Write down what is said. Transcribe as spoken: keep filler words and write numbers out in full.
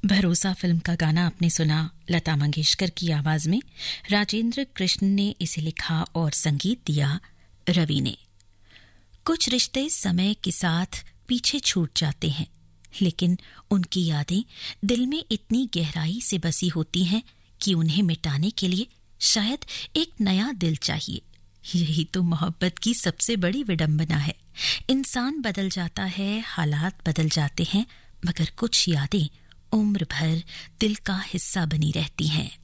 भरोसा फिल्म का गाना आपने सुना लता मंगेशकर की आवाज में। राजेंद्र कृष्ण ने इसे लिखा और संगीत दिया रवि ने। कुछ रिश्ते समय के साथ पीछे छूट जाते हैं, लेकिन उनकी यादें दिल में इतनी गहराई से बसी होती हैं कि उन्हें मिटाने के लिए शायद एक नया दिल चाहिए। यही तो मोहब्बत की सबसे बड़ी विडंबना है। इंसान बदल जाता है, हालात बदल जाते हैं, मगर कुछ यादें उम्र भर दिल का हिस्सा बनी रहती हैं।